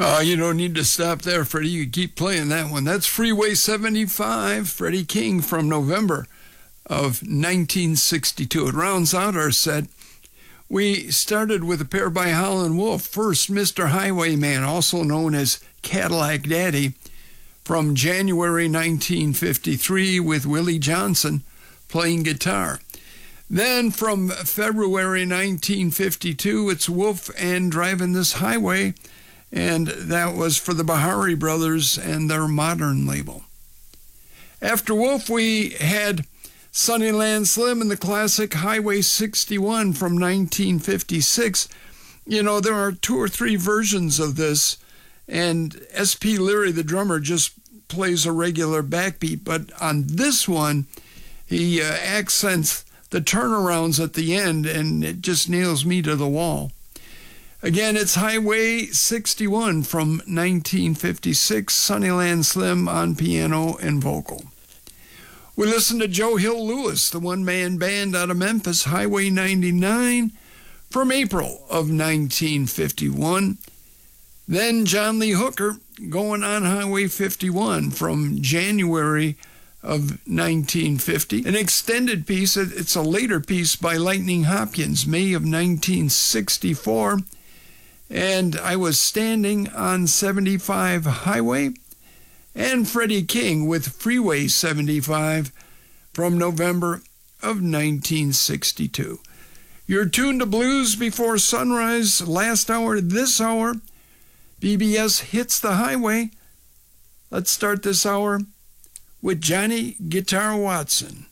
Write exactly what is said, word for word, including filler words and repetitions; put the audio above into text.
Uh, you don't need to stop there, Freddie. You keep playing that one. That's Freeway seventy-five, Freddie King from November of nineteen sixty-two. It rounds out our set. We started with a pair by Howlin' Wolf. First, Mister Highwayman, also known as Cadillac Daddy, from January nineteen fifty-three with Willie Johnson playing guitar. Then from February nineteen fifty-two, it's Wolf and Driving This Highway, and that was for the Bahari Brothers and their Modern label. After Wolf, we had Sunnyland Slim and the classic Highway sixty-one from nineteen fifty-six. You know, there are two or three versions of this, and S P Leary, the drummer, just plays a regular backbeat, but on this one, he uh, accents the turnarounds at the end, and it just nails me to the wall. Again, it's Highway sixty-one from nineteen fifty-six, Sunnyland Slim on piano and vocal. We listen to Joe Hill Lewis, the one-man band out of Memphis, Highway ninety-nine from April of nineteen fifty-one. Then John Lee Hooker, Going on Highway fifty-one from January of nineteen fifty. An extended piece, it's a later piece by Lightning Hopkins, May of nineteen sixty-four. And I Was Standing on seventy-five Highway. And Freddie King with Freeway seventy-five from November of nineteen sixty-two. You're tuned to Blues Before Sunrise, last hour, this hour. B B S Hits the Highway. Let's start this hour with Johnny Guitar Watson.